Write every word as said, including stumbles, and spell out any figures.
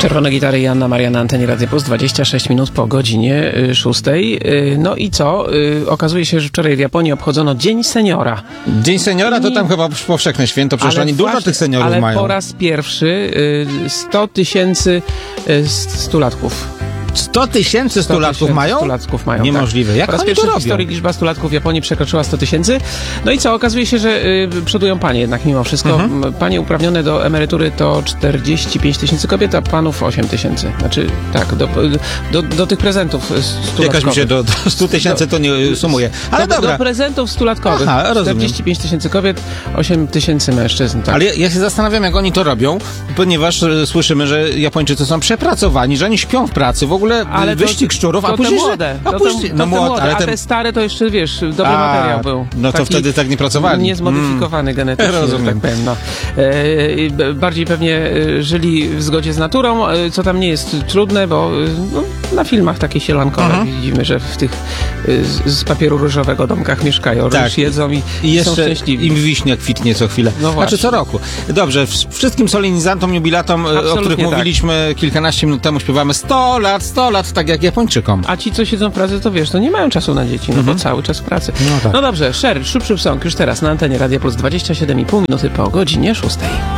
Czerwone gitary i Anna Maria na antenie Radia Plus, dwadzieścia sześć minut po godzinie szóstej. No i co? Okazuje się, że wczoraj w Japonii obchodzono Dzień Seniora. Dzień Seniora to tam chyba powszechne święto, przecież oni dużo tych seniorów ale mają. Ale po raz pierwszy sto tysięcy stulatków. sto tysięcy stulatków mają? Stulatków mają, Niemożliwe. tak. Jak po raz oni pierwszy to w robią? historii liczba stulatków w Japonii przekroczyła sto tysięcy. No i co? Okazuje się, że y, przodują panie jednak mimo wszystko. Mhm. Panie uprawnione do emerytury to czterdzieści pięć tysięcy kobiet, a panów osiem tysięcy. Znaczy, tak, do, do, do tych prezentów stulatkowych. Jakaś mi się do, do stu tysięcy to nie sumuje. Ale do, dobra. Do prezentów stulatkowych. Aha, rozumiem. czterdzieści pięć tysięcy kobiet, osiem tysięcy mężczyzn. Tak. Ale ja, ja się zastanawiam, jak oni to robią, ponieważ e, słyszymy, że Japończycy są przepracowani, że oni śpią w pracy, w ogóle ale wyścig to, szczurów, to a później... młode. A to później to, no to młode, młode, ale a ten... te stare to jeszcze, wiesz, dobry a, materiał był. No to taki wtedy tak nie pracowali. Niezmodyfikowany mm. genetycznie, Rozumiem. tak powiem. No. E, bardziej pewnie żyli w zgodzie z naturą, co tam nie jest trudne, bo no, na filmach takie sielankowe uh-huh. widzimy, że w tych z, z papieru różowego domkach mieszkają, tak. już jedzą i, I jeszcze są szczęśliwi. Im wiśnia kwitnie co chwilę. No znaczy co roku. Dobrze, wszystkim solenizantom, jubilatom, absolutnie o których tak. mówiliśmy kilkanaście minut temu, śpiewamy sto lat, sto lat, tak jak Japończykom. A ci, co siedzą w pracy, to wiesz, to nie mają czasu na dzieci, no mhm. bo cały czas w pracy. No, tak. no dobrze, Sher, Szup Szup Song już teraz na antenie Radia Plus, dwadzieścia siedem i pół minuty po godzinie szóstej.